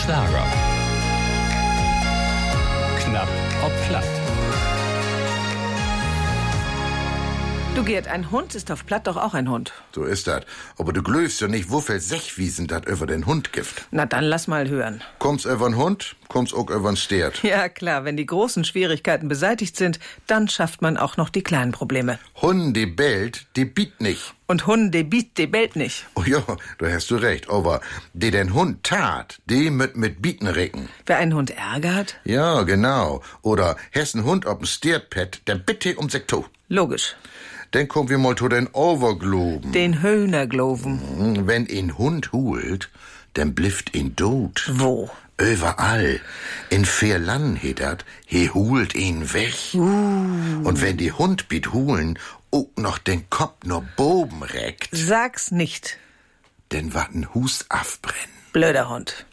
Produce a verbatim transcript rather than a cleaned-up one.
Schlager. Knapp ob platt. Du Gerd, ein Hund ist auf Platt doch auch ein Hund. So ist das. Aber du glöfst ja nicht, wofür Sechwiesen dat über den Hund gift. Na dann lass mal hören. Kommt's über'n Hund, kommt's auch über'n Stert. Ja klar, wenn die großen Schwierigkeiten beseitigt sind, dann schafft man auch noch die kleinen Probleme. Hund, die bellt, die biet nicht. Und Hund, die biet, die bellt nicht. Oh ja, da hast du recht. Aber die den Hund tat, die mit mit bieten recken. Wer einen Hund ärgert? Ja, genau. Oder hast einen Hund ob'n Stierpet, der bitte um Sektor. Logisch. Dann kommen wir mal zu den Overgloben. Den Höhnergloven. Wenn ihn Hund holt, dann blifft ihn tot. Wo? Überall. In vier Land hittert, he holt ihn weg. Uh. Und wenn die Hund bit holen, auch noch den Kopf nur boben reckt, Sag's nicht. denn wat n Hus afbrennen. Blöder Hund.